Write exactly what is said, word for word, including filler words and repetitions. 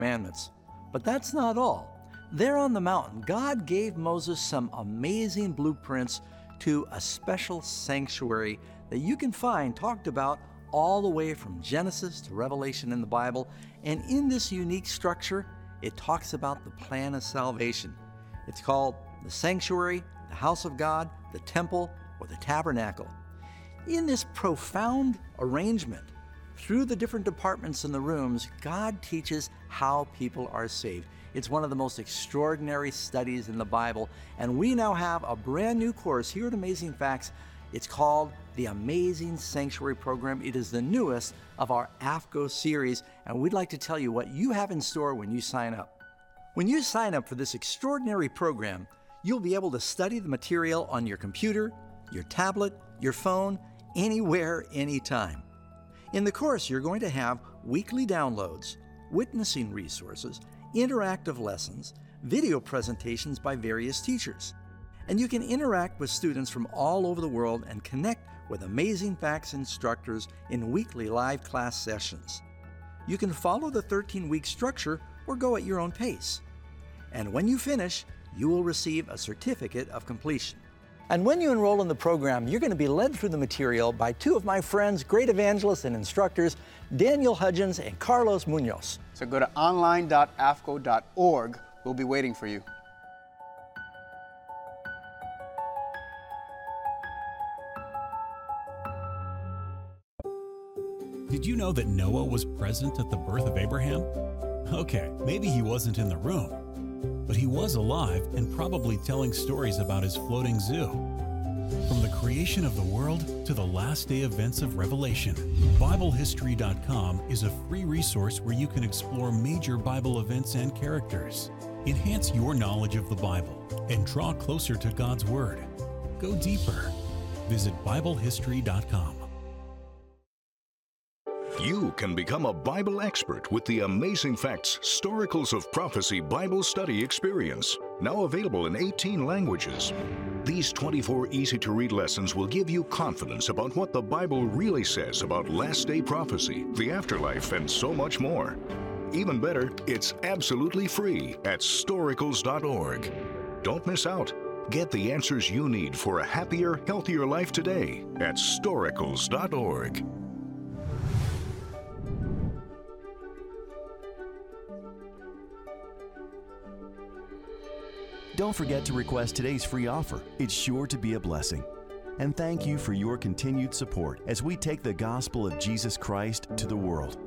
Commandments. But that's not all. There on the mountain, God gave Moses some amazing blueprints to a special sanctuary that you can find talked about all the way from Genesis to Revelation in the Bible. And in this unique structure, it talks about the plan of salvation. It's called the sanctuary, the house of God, the temple, or the tabernacle. In this profound arrangement, through the different departments in the rooms, God teaches how people are saved. It's one of the most extraordinary studies in the Bible, and we now have a brand new course here at Amazing Facts. It's called the Amazing Sanctuary Program. It is the newest of our A F C O series, and we'd like to tell you what you have in store when you sign up. When you sign up for this extraordinary program, you'll be able to study the material on your computer, your tablet, your phone, anywhere, anytime. In the course, you're going to have weekly downloads, witnessing resources, interactive lessons, video presentations by various teachers. And you can interact with students from all over the world and connect with Amazing Facts instructors in weekly live class sessions. You can follow the thirteen-week structure or go at your own pace. And when you finish, you will receive a certificate of completion. And when you enroll in the program, you're going to be led through the material by two of my friends, great evangelists and instructors, Daniel Hudgens and Carlos Munoz. So go to online dot A F C O dot org. We'll be waiting for you. Did you know that Noah was present at the birth of Abraham? Okay, maybe he wasn't in the room, but he was alive and probably telling stories about his floating zoo. From the creation of the world to the last day events of Revelation, Bible History dot com is a free resource where you can explore major Bible events and characters, enhance your knowledge of the Bible, and draw closer to God's Word. Go deeper. Visit Bible History dot com. You can become a Bible expert with the Amazing Facts Storicals of Prophecy Bible Study Experience, now available in eighteen languages. These twenty-four easy-to-read lessons will give you confidence about what the Bible really says about last-day prophecy, the afterlife, and so much more. Even better, it's absolutely free at Storicals dot org. Don't miss out. Get the answers you need for a happier, healthier life today at Storicals dot org. Don't forget to request today's free offer. It's sure to be a blessing. And thank you for your continued support as we take the gospel of Jesus Christ to the world.